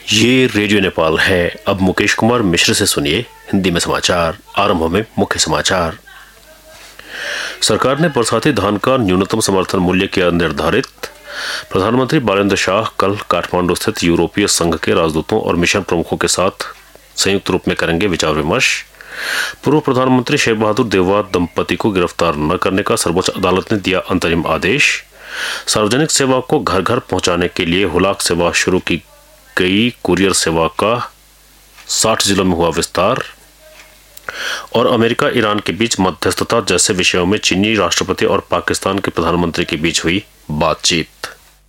ये रेडियो नेपाल है। अब मुकेश कुमार मिश्र से सुनिए हिंदी में समाचार। आरंभ में मुख्य समाचार। सरकार ने बरसाती धान का न्यूनतम समर्थन मूल्य किया निर्धारित। प्रधानमंत्री बालेंद्र शाह कल काठमांडू स्थित यूरोपीय संघ के राजदूतों और मिशन प्रमुखों के साथ संयुक्त रूप में करेंगे विचार विमर्श। पूर्व प्रधानमंत्री शेर बहादुर देववा दंपति को गिरफ्तार न करने का सर्वोच्च अदालत ने दिया अंतरिम आदेश। सार्वजनिक सेवा को घर घर पहुंचाने के लिए हुलाक सेवा शुरू की गई। कुरियर सेवा का 60 जिलों में हुआ विस्तार। और अमेरिका ईरान के बीच मध्यस्थता जैसे विषयों में चीनी राष्ट्रपति और पाकिस्तान के प्रधानमंत्री के बीच हुई बातचीत।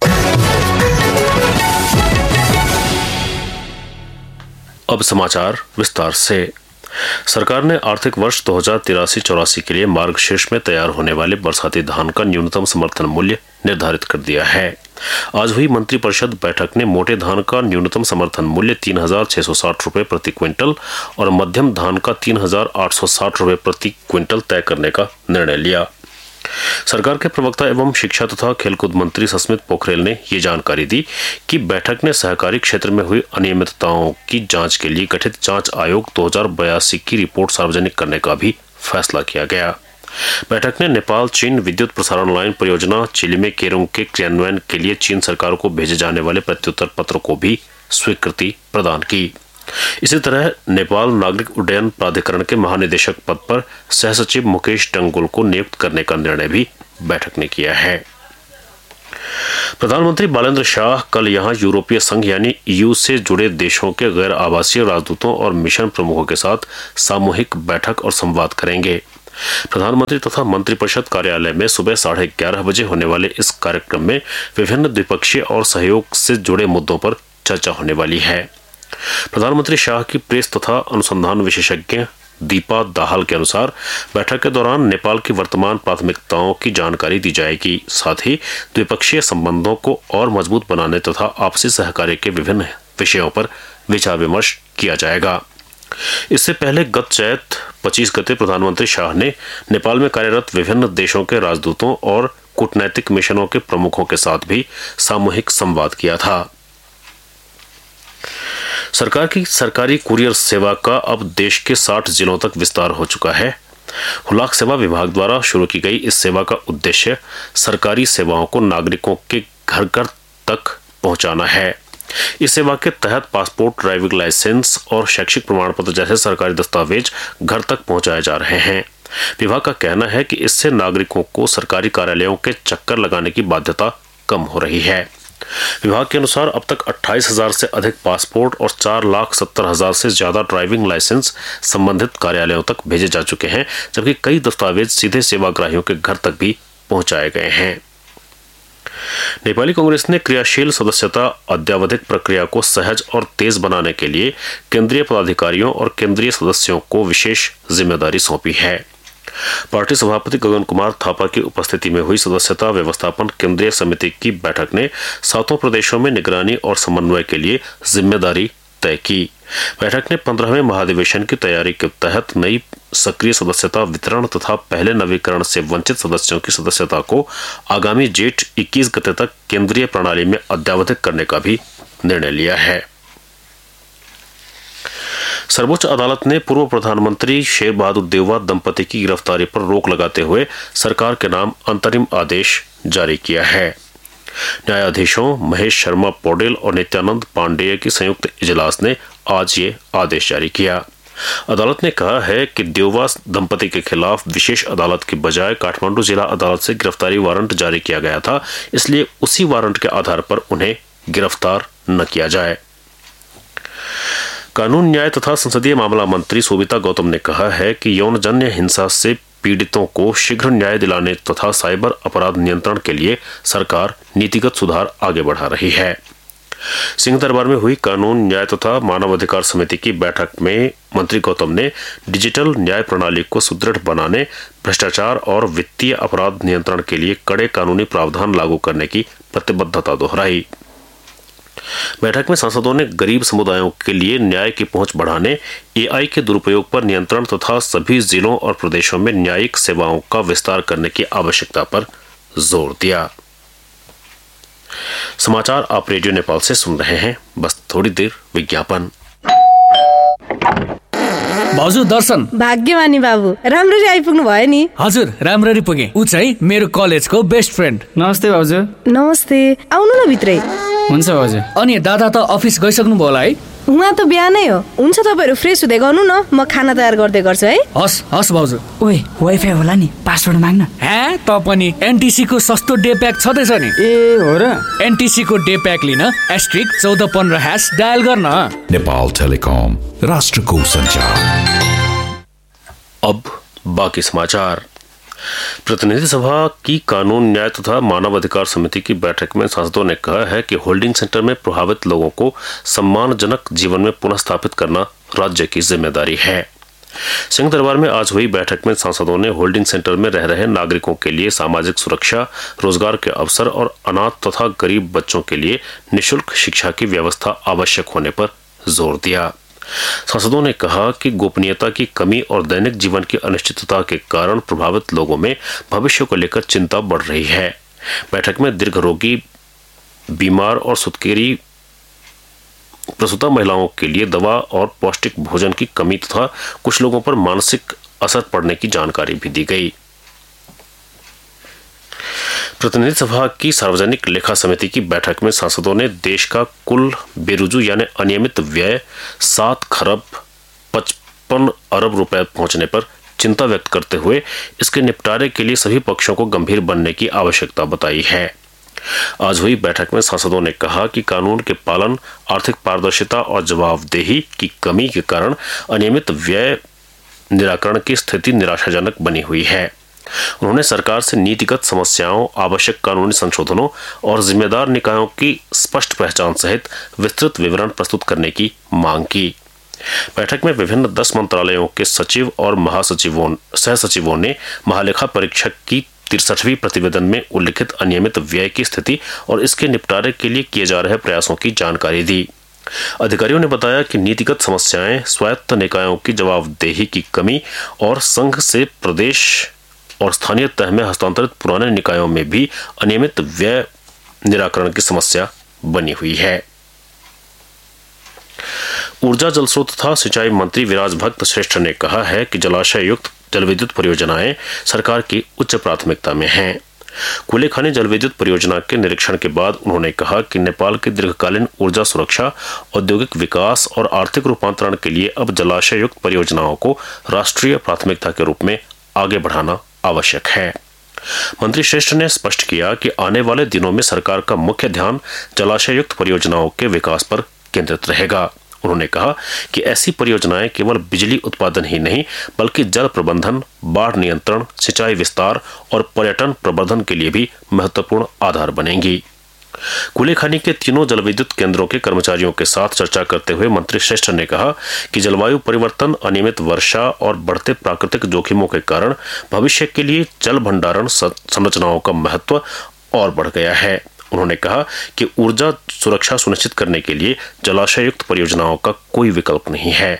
अब समाचार विस्तार से। सरकार ने आर्थिक वर्ष 2083-84 के लिए मार्गशीर्ष में तैयार होने वाले बरसाती धान का न्यूनतम समर्थन मूल्य निर्धारित कर दिया है। आज हुई मंत्रिपरिषद बैठक ने मोटे धान का न्यूनतम समर्थन मूल्य 3660 रुपए प्रति क्विंटल और मध्यम धान का 3860 रुपए प्रति क्विंटल तय करने का निर्णय लिया। सरकार के प्रवक्ता एवं शिक्षा तथा खेलकूद मंत्री सस्मित पोखरेल ने ये जानकारी दी कि बैठक में सहकारी क्षेत्र में हुई अनियमितताओं की जांच के लिए गठित जांच आयोग 2082 की रिपोर्ट सार्वजनिक करने का भी फैसला किया गया। बैठक ने नेपाल चीन विद्युत प्रसारण लाइन परियोजना चिलिमे केरुंग के क्रियान्वयन के लिए चीन सरकार को भेजे जाने वाले प्रत्युत्तर पत्र को भी स्वीकृति प्रदान की। इसी तरह नेपाल नागरिक उड्डयन प्राधिकरण के महानिदेशक पद पर सहसचिव मुकेश डंगुल को नियुक्त करने का निर्णय भी बैठक ने किया है। प्रधानमंत्री बालेंद्र शाह कल यहां यूरोपीय संघ यानी ईयू से जुड़े देशों के गैर आवासीय राजदूतों और मिशन प्रमुखों के साथ सामूहिक बैठक और संवाद करेंगे। प्रधानमंत्री तथा मंत्रिपरिषद कार्यालय में सुबह 11:30 बजे होने वाले इस कार्यक्रम में विभिन्न द्विपक्षीय और सहयोग से जुड़े मुद्दों पर चर्चा होने वाली है। प्रधानमंत्री शाह की प्रेस तथा अनुसंधान विशेषज्ञ दीपा दाहाल के अनुसार बैठक के दौरान नेपाल की वर्तमान प्राथमिकताओं की जानकारी दी जाएगी। साथ ही द्विपक्षीय संबंधों को और मजबूत बनाने तथा आपसी सहकार्य के विभिन्न विषयों पर विचार विमर्श किया जाएगा। इससे पहले गत चैत 25 गते प्रधानमंत्री शाह ने नेपाल में कार्यरत विभिन्न देशों के राजदूतों और कूटनैतिक मिशनों के प्रमुखों के साथ भी सामूहिक संवाद किया था। सरकार की सरकारी कुरियर सेवा का अब देश के 60 जिलों तक विस्तार हो चुका है। हुलाक सेवा विभाग द्वारा शुरू की गई इस सेवा का उद्देश्य सरकारी सेवाओं को नागरिकों के घर घर तक पहुंचाना है। इस सेवा के तहत पासपोर्ट, ड्राइविंग लाइसेंस और शैक्षिक प्रमाण पत्र जैसे सरकारी दस्तावेज घर तक पहुंचाए जा रहे हैं। विभाग का कहना है कि इससे नागरिकों को सरकारी कार्यालयों के चक्कर लगाने की बाध्यता कम हो रही है। विभाग के अनुसार अब तक 28,000 से अधिक पासपोर्ट और 4,70,000 से ज्यादा ड्राइविंग लाइसेंस संबंधित कार्यालयों तक भेजे जा चुके हैं, जबकि कई दस्तावेज सीधे सेवाग्राहियों के घर तक भी पहुंचाए गए हैं। नेपाली कांग्रेस ने क्रियाशील सदस्यता अद्यावधिक प्रक्रिया को सहज और तेज बनाने के लिए केंद्रीय पदाधिकारियों और केंद्रीय सदस्यों को विशेष जिम्मेदारी सौंपी है। पार्टी सभापति गगन कुमार थापा की उपस्थिति में हुई सदस्यता व्यवस्थापन केंद्रीय समिति की बैठक ने 7 प्रदेशों में निगरानी और समन्वय के लिए जिम्मेदारी तय की। बैठक ने 15वें महाधिवेशन की तैयारी के तहत नई सक्रिय सदस्यता वितरण तथा पहले नवीकरण से वंचित सदस्यों की सदस्यता को आगामी जेठ 21 गते तक केंद्रीय प्रणाली में अद्यावधिक करने का भी निर्णय लिया है। सर्वोच्च अदालत ने पूर्व प्रधानमंत्री शेर बहादुर देववा दंपति की गिरफ्तारी पर रोक लगाते हुए सरकार के नाम अंतरिम आदेश जारी किया है। न्यायाधीशों महेश शर्मा पौडेल और नित्यानंद पांडेय की संयुक्त इजलास ने आज ये आदेश जारी किया। अदालत ने कहा है कि देववा दंपति के खिलाफ विशेष अदालत की बजाय काठमांडू जिला अदालत से गिरफ्तारी वारंट जारी किया गया था, इसलिए उसी वारंट के आधार पर उन्हें गिरफ्तार न किया जाए। कानून, न्याय तथा संसदीय मामला मंत्री सोबिता गौतम ने कहा है कि यौनजन्य हिंसा से पीड़ितों को शीघ्र न्याय दिलाने तथा साइबर अपराध नियंत्रण के लिए सरकार नीतिगत सुधार आगे बढ़ा रही है। सिंह दरबार में हुई कानून, न्याय तथा मानवाधिकार समिति की बैठक में मंत्री गौतम ने डिजिटल न्याय प्रणाली को सुदृढ़ बनाने, भ्रष्टाचार और वित्तीय अपराध नियंत्रण के लिए कड़े कानूनी प्रावधान लागू करने की प्रतिबद्धता दोहराई। बैठक में सांसदों ने गरीब समुदायों के लिए न्याय की पहुंच बढ़ाने, एआई के दुरुपयोग पर नियंत्रण तथा सभी जिलों और प्रदेशों में न्यायिक सेवाओं का विस्तार करने की आवश्यकता पर जोर दिया। समाचार आप रेडियो नेपाल से सुन रहे हैं। बस थोड़ी देर विज्ञापन। भाउजू दर्शन। भाग्यमानी बाबु, राम्ररी आइपुग्नु भयो नि। हजुर, राम्ररी पुगे। उ चाहिँ मेरो कलेजको बेस्ट फ्रेन्ड। नमस्ते भाउजू। नमस्ते, आउनु न भित्रै। हुन्छ भाउजू। अनि दादा त अफिस गइसक्नु भयो होला है? उहाँ त बिहानै हो। हुन्छ, तपाईहरु फ्रेस हुँदै गर्नु न, म खाना तयार गर्दै गर्छु है। हस् हस् भाउजू। ओए, वाइफाई होला नि, पासवर्ड माग्न। हे, त पनि एनटीसी को सस्तो डे प्याक छदैछ नि। ए हो र? एनटीसी को डे प्याक लिन *1415# डायल गर्न। नेपाल टेलिकम, राष्ट्रको संचार। अब बाकी समाचार। प्रतिनिधि सभा की कानून, न्याय तथा मानव अधिकार समिति की बैठक में सांसदों ने कहा है कि होल्डिंग सेंटर में प्रभावित लोगों को सम्मानजनक जीवन में पुनः स्थापित करना राज्य की जिम्मेदारी है। सिंह दरबार में आज हुई बैठक में सांसदों ने होल्डिंग सेंटर में रह रहे नागरिकों के लिए सामाजिक सुरक्षा, रोजगार के अवसर और अनाथ तथा गरीब बच्चों के लिए निःशुल्क शिक्षा की व्यवस्था आवश्यक होने पर जोर दिया। सांसदों ने कहा कि गोपनीयता की कमी और दैनिक जीवन की अनिश्चितता के कारण प्रभावित लोगों में भविष्य को लेकर चिंता बढ़ रही है। बैठक में दीर्घ रोगी, बीमार और सुत्केरी प्रसूता महिलाओं के लिए दवा और पौष्टिक भोजन की कमी तथा कुछ लोगों पर मानसिक असर पड़ने की जानकारी भी दी गई। प्रतिनिधि सभा की सार्वजनिक लेखा समिति की बैठक में सांसदों ने देश का कुल बेरुजू यानी अनियमित व्यय 7 खरब 55 अरब रुपए पहुंचने पर चिंता व्यक्त करते हुए इसके निपटारे के लिए सभी पक्षों को गंभीर बनने की आवश्यकता बताई है। आज हुई बैठक में सांसदों ने कहा कि कानून के पालन, आर्थिक पारदर्शिता और जवाबदेही की कमी के कारण अनियमित व्यय निराकरण की स्थिति निराशाजनक बनी हुई है। उन्होंने सरकार से नीतिगत समस्याओं, आवश्यक कानूनी संशोधनों और जिम्मेदार निकायों की स्पष्ट पहचान सहित विस्तृत विवरण प्रस्तुत करने की मांग की। बैठक में विभिन्न 10 मंत्रालयों के सचिव और सह सचिवों ने महालेखा परीक्षक की 63वीं प्रतिवेदन में उल्लिखित अनियमित व्यय की स्थिति और इसके निपटारे के लिए किए जा रहे प्रयासों की जानकारी दी। अधिकारियों ने बताया कि नीतिगत समस्याएं, स्वायत्त निकायों की जवाबदेही की कमी और संघ से प्रदेश और स्थानीय तह में हस्तांतरित पुराने निकायों में भी अनियमित व्यय निराकरण की समस्या बनी हुई है। ऊर्जा, जल स्रोत तथा सिंचाई मंत्री विराज भक्त श्रेष्ठ ने कहा है कि जलाशय युक्त जल विद्युत परियोजनाएं सरकार की उच्च प्राथमिकता में हैं। कुलेखानी जल विद्युत परियोजना के निरीक्षण के बाद उन्होंने कहा कि नेपाल की दीर्घकालीन ऊर्जा सुरक्षा, औद्योगिक विकास और आर्थिक रूपांतरण के लिए अब जलाशय युक्त परियोजनाओं को राष्ट्रीय प्राथमिकता के रूप में आगे बढ़ाना आवश्यक है। मंत्री श्रेष्ठ ने स्पष्ट किया कि आने वाले दिनों में सरकार का मुख्य ध्यान जलाशय युक्त परियोजनाओं के विकास पर केंद्रित रहेगा। उन्होंने कहा कि ऐसी परियोजनाएं केवल बिजली उत्पादन ही नहीं बल्कि जल प्रबंधन, बाढ़ नियंत्रण, सिंचाई विस्तार और पर्यटन प्रबंधन के लिए भी महत्वपूर्ण आधार बनेंगी। कुलेखानी के तीनों जलविद्युत केंद्रों के कर्मचारियों के साथ चर्चा करते हुए मंत्री श्रेष्ठ ने कहा कि जलवायु परिवर्तन, अनियमित वर्षा और बढ़ते प्राकृतिक जोखिमों के कारण भविष्य के लिए जल भंडारण संरचनाओं का महत्व और बढ़ गया है। उन्होंने कहा कि ऊर्जा सुरक्षा सुनिश्चित करने के लिए जलाशय युक्त परियोजनाओं का कोई विकल्प नहीं है।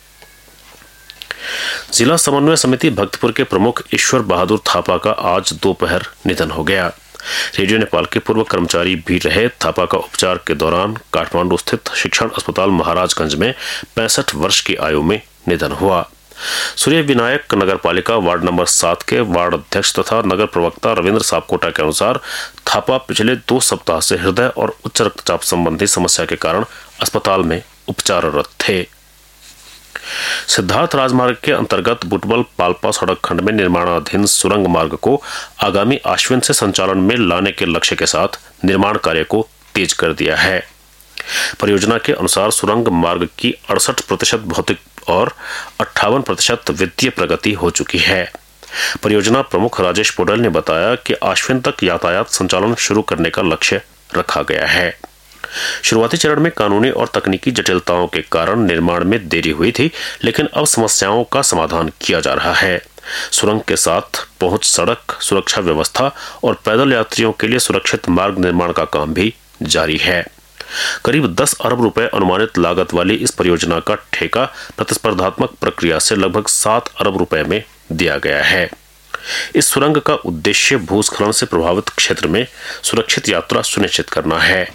जिला समन्वय समिति भक्तपुर के प्रमुख ईश्वर बहादुर थापा का आज दोपहर निधन हो गया। रेडियो नेपाल के पूर्व कर्मचारी भी रहे थापा का उपचार के दौरान काठमांडू स्थित शिक्षण अस्पताल महाराजगंज में 65 वर्ष की आयु में निधन हुआ। सूर्य विनायक नगरपालिका वार्ड नंबर 7 के वार्ड अध्यक्ष तथा नगर प्रवक्ता रविंद्र सापकोटा के अनुसार थापा पिछले 2 सप्ताह से हृदय और उच्च रक्तचाप संबंधी समस्या के कारण अस्पताल में उपचाररत थे। सिद्धार्थ राजमार्ग के अंतर्गत बुटबल पाल्पा सड़क खंड में निर्माणाधीन सुरंग मार्ग को आगामी आश्विन से संचालन में लाने के लक्ष्य के साथ निर्माण कार्य को तेज कर दिया है। परियोजना के अनुसार सुरंग मार्ग की 68% भौतिक और 58% वित्तीय प्रगति हो चुकी है। परियोजना प्रमुख राजेश पोडल ने बताया कि आश्विन तक यातायात संचालन शुरू करने का लक्ष्य रखा गया है। शुरुआती चरण में कानूनी और तकनीकी जटिलताओं के कारण निर्माण में देरी हुई थी, लेकिन अब समस्याओं का समाधान किया जा रहा है। सुरंग के साथ पहुंच सड़क, सुरक्षा व्यवस्था और पैदल यात्रियों के लिए सुरक्षित मार्ग निर्माण का काम भी जारी है। करीब 10 अरब रुपए अनुमानित लागत वाली इस परियोजना का ठेका प्रतिस्पर्धात्मक प्रक्रिया से लगभग 7 अरब रुपए में दिया गया है। इस सुरंग का उद्देश्य भूस्खलन से प्रभावित क्षेत्र में सुरक्षित यात्रा सुनिश्चित करना है।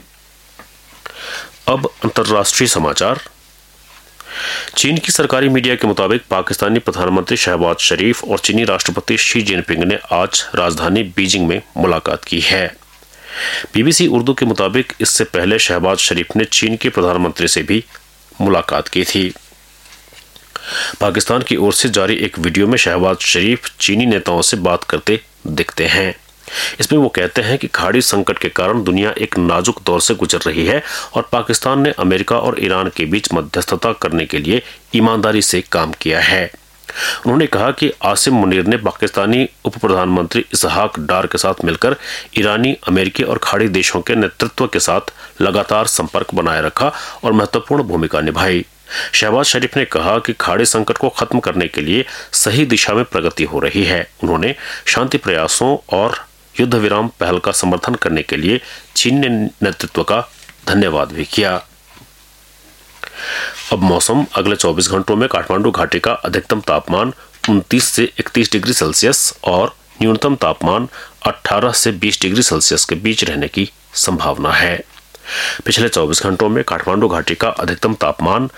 अब अंतर्राष्ट्रीय समाचार। चीन की सरकारी मीडिया के मुताबिक पाकिस्तानी प्रधानमंत्री शहबाज शरीफ और चीनी राष्ट्रपति शी जिनपिंग ने आज राजधानी बीजिंग में मुलाकात की है। बीबीसी उर्दू के मुताबिक इससे पहले शहबाज शरीफ ने चीन के प्रधानमंत्री से भी मुलाकात की थी। पाकिस्तान की ओर से जारी एक वीडियो में शहबाज शरीफ चीनी नेताओं से बात करते दिखते हैं। इसमें वो कहते हैं कि खाड़ी संकट के कारण दुनिया एक नाजुक दौर से गुजर रही है और पाकिस्तान ने अमेरिका और ईरान के बीच मध्यस्थता करने के लिए ईमानदारी से काम किया है। उन्होंने कहा कि आसिम मुनीर ने पाकिस्तानी उप प्रधानमंत्री इसहाक डार के साथ मिलकर ईरानी, अमेरिकी और खाड़ी देशों के नेतृत्व के साथ लगातार संपर्क बनाए रखा और महत्वपूर्ण भूमिका निभाई। शहबाज शरीफ ने कहा कि खाड़ी संकट को खत्म करने के लिए सही दिशा में प्रगति हो रही है। उन्होंने शांति प्रयासों और युद्ध विराम पहल का समर्थन करने के लिए चीन ने नेतृत्व का धन्यवाद भी किया। अब मौसम। अगले 24 घंटों में काठमांडू घाटी का अधिकतम तापमान 29 से 31 डिग्री सेल्सियस और न्यूनतम तापमान 18 से 20 डिग्री सेल्सियस के बीच रहने की संभावना है। पिछले 24 घंटों में काठमांडू घाटी का अधिकतम तापमान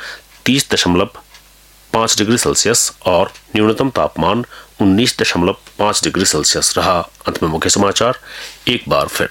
30.5 डिग्री सेल्सियस और न्यूनतम तापमान 19.5 डिग्री सेल्सियस रहा। अंत में मुख्य समाचार एक बार फिर।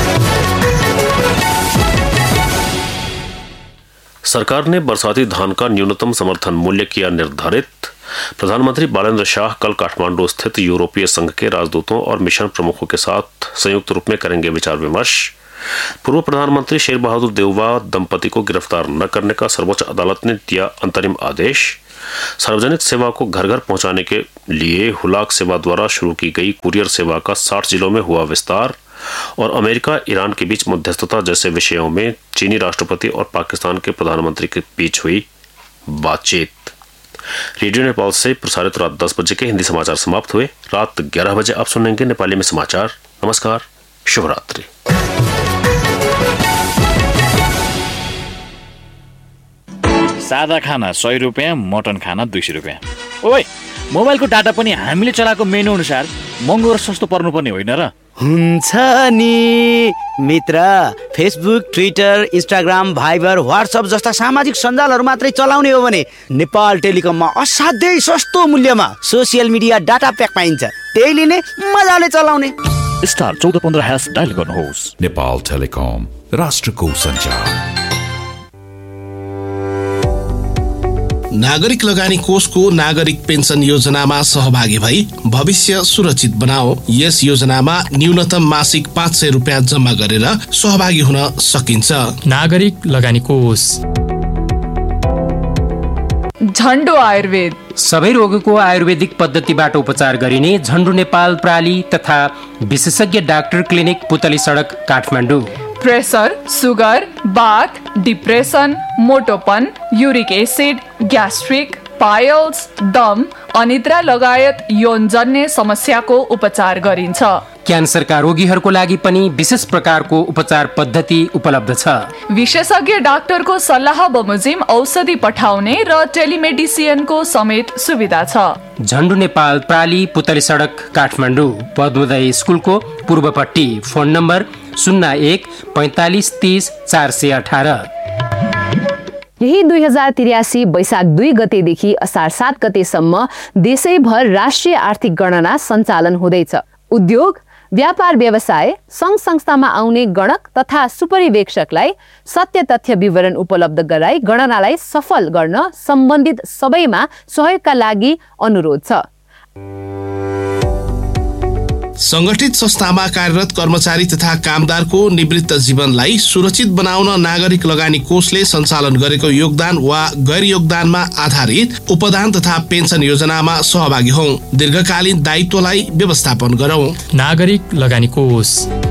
सरकार ने बरसाती धान का न्यूनतम समर्थन मूल्य किया निर्धारित। प्रधानमंत्री बालेंद्र शाह कल काठमांडू स्थित यूरोपीय संघ के राजदूतों और मिशन प्रमुखों के साथ संयुक्त रूप में करेंगे विचार विमर्श। पूर्व प्रधानमंत्री शेर बहादुर देववा दंपति को गिरफ्तार न करने का सर्वोच्च अदालत ने दिया अंतरिम आदेश। सार्वजनिक सेवा को घर घर पहुंचाने के लिए हुलाक सेवा द्वारा शुरू की गई कुरियर सेवा का 60 जिलों में हुआ विस्तार। और अमेरिका ईरान के बीच मध्यस्थता जैसे विषयों में चीनी राष्ट्रपति और पाकिस्तान के प्रधानमंत्री के बीच हुई बातचीत। रेडियो नेपाल से प्रसारित रात 10 बजे के हिंदी समाचार समाप्त हुए। रात 11 बजे आप सुनेंगे नेपाली में समाचार। नमस्कार, शुभ रात्रि। सादा खाना 100 रुपियाँ, मटन खाना 200 रुपियाँ। ओइ, मोबाइलको डाटा पनि हामीले चलाएको मेनु अनुसार महँगो र सस्तो पर्नुपर्ने होइन र? हुन्छ नि मित्र। Facebook, Twitter, Instagram, Viber, WhatsApp जस्ता सामाजिक सञ्जालहरू मात्रै चलाउने हो भने नेपाल टेलिकममा असाध्यै सस्तो मूल्यमा सोसियल मिडिया डाटा प्याक पाइन्छ। त्यही लिने, मजाले चलाउने। स्टार 1415# डायल गर्नुहोस्। नेपाल टेलिकम, राष्ट्रको सञ्चार। नागरिक लगानी कोषको नागरिक पेन्सन योजनामा सहभागी भई भविष्य सुरक्षित बनाओ। यस योजनामा न्यूनतम मासिक 500 रुपियाँ जम्मा गरेर सहभागी हुन सकिन्छ। नागरिक लगानी कोष। झन्डो आयुर्वेद। सबै रोगको आयुर्वेदिक पद्धतिबाट उपचार गरिने झन्डो नेपाल प्राली तथा विशेषज्ञ डाक्टर क्लिनिक पुतली सडक Kathmandu. Pressure, sugar, bath, depression, मोटोपन, uric acid, gastric, piles, दम, अनिद्रा लगायत यौनजन्य समस्याको उपचार गरिन्छ। क्यान्सरका रोगीहरूको लागि पनि विशेष प्रकारको उपचार पद्धति उपलब्ध छ। विशेषज्ञ डाक्टरको सल्लाह बमोजिम औषधि पठाउने र टेलिमेडिसिनको समेत सुविधा छ। झन्डु नेपाल प्राली पुतली सडक काठमाडौँ, पद्मोदय स्कुलको पूर्वपट्टि। Phone number 01 45 30 418। यही 2083 वैशाख 2 गतेदेखि असार 7 गतेसम्म देशैभर राष्ट्रिय आर्थिक गणना सञ्चालन हुँदैछ। उद्योग, व्यापार व्यवसाय, सङ्घ संस्थामा आउने गणक तथा सुपरिवेक्षकलाई सत्य तथ्य विवरण उपलब्ध गराई गणनालाई सफल गर्न सम्बन्धित सबैमा सहयोगका लागि अनुरोध छ। संगठित संस्थामा कार्यरत कर्मचारी तथा कामदारको निवृत्त जीवनलाई सुरक्षित बनाउन नागरिक लगानी कोषले सञ्चालन गरेको योगदान वा गैर योगदानमा आधारित उपदान तथा पेन्सन योजनामा सहभागी हौं। दीर्घकालीन दायित्वलाई व्यवस्थापन गरौं। नागरिक लगानी कोष।